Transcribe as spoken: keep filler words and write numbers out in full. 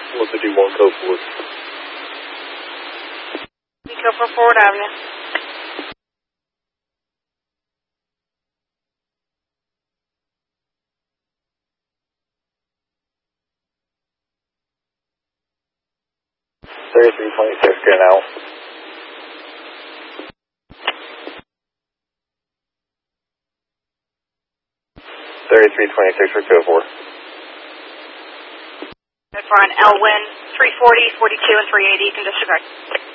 one fifty-one code Ford. Go for Ford Avenue. thirty-three twenty-six, getting out. thirty-three twenty-six for code four. For an Elwin, three forty, forty-two, and three eighty, you can disregard.